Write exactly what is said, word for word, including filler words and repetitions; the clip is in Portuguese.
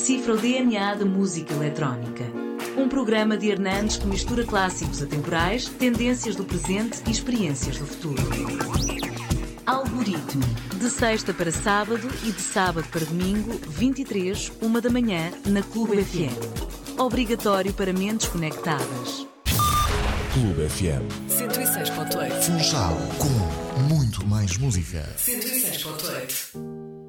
decifra o D N A da música eletrónica. Um programa de Hernandes que mistura clássicos atemporais, tendências do presente e experiências do futuro. Algoritmo. De sexta para sábado e de sábado para domingo, vinte e três, uma da manhã, na Clube F M. Obrigatório para mentes conectadas. Clube F M. cento e seis ponto oito. Funchal, com muito mais música. cento e seis ponto oito.